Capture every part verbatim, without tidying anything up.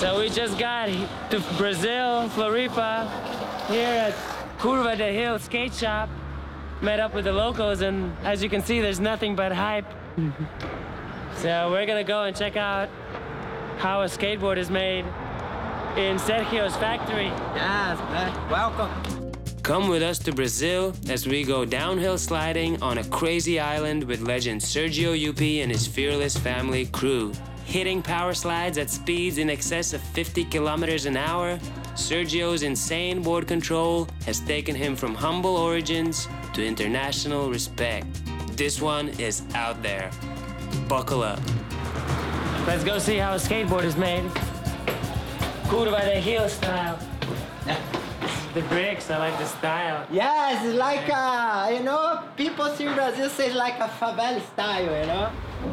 So we just got to Brazil, Floripa, here at Curva de Rio skate shop. Met up with the locals, and as you can see, there's nothing but hype. So we're gonna go and check out how a skateboard is made in Sergio's factory. Yes, man. Welcome. Come with us to Brazil as we go downhill sliding on a crazy island with legend Sergio Yupi and his fearless family crew. Hitting power slides at speeds in excess of fifty kilometers an hour, Sergio's insane board control has taken him from humble origins to international respect. This one is out there. Buckle up. Let's go see how a skateboard is made. Curva de Rio style. The bricks, I like the style. Yes, it's like a, you know, people in Brazil say like a favela style, you know?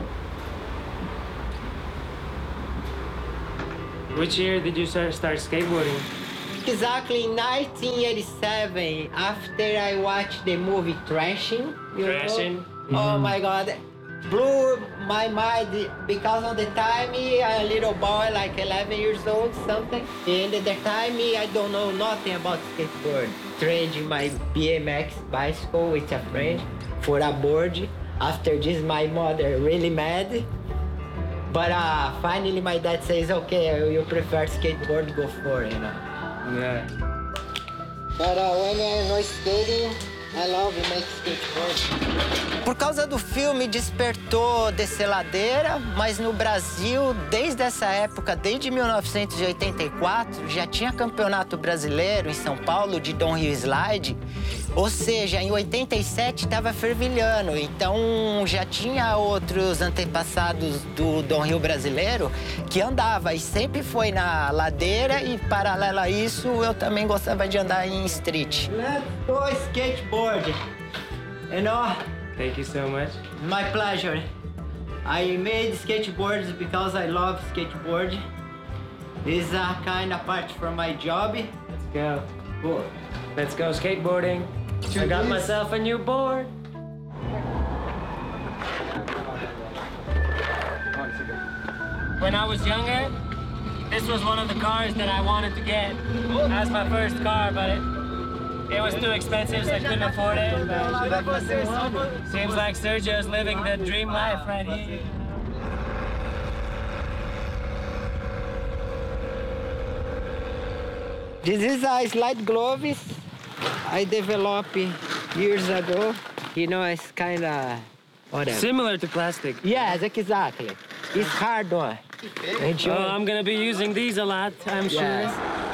Which year did you start, start skateboarding? Exactly in nineteen eighty-seven, after I watched the movie Thrashing. You Thrashing? Know? Mm-hmm. Oh my God. Blew my mind because of the time a little boy like eleven years old something, and at the time I don't know nothing about skateboard. Trained my B M X bicycle with a friend for a board. After this my mother really mad, but uh, finally my dad says, okay, you prefer skateboard, go for it, you know. Yeah. But uh, when I'm not skating, I love to make skateboard. Por causa do filme despertou descer ladeira, mas no Brasil, desde essa época, desde mil novecentos e oitenta e quatro, já tinha campeonato brasileiro em São Paulo de downhill slide. Ou seja, em oitenta e sete estava fervilhando, então já tinha outros antepassados do downhill brasileiro que andava e sempre foi na ladeira, e paralelo a isso eu também gostava de andar em street. Let's go skateboard. You know? Thank you so much. My pleasure. I made skateboards because I love skateboard. It's a kind of part from my job. Let's go. Cool. Let's go skateboarding. I got myself a new board. When I was younger, this was one of the cars that I wanted to get. That's my first car, but it, it was too expensive, so I couldn't afford it. But seems like Sergio's living the dream life right here. This is a slide gloves I developed years ago. You know, it's kind of whatever. Similar to plastic. Yes, exactly. It's hard one. Enjoy. Oh, I'm gonna be using these a lot, I'm sure. Yes.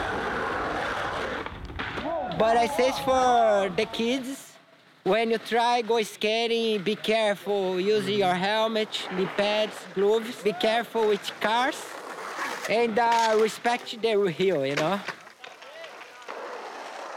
But I say for the kids, when you try go skating, be careful using your helmet, knee pads, gloves. Be careful with cars, and uh, respect the hill, you know.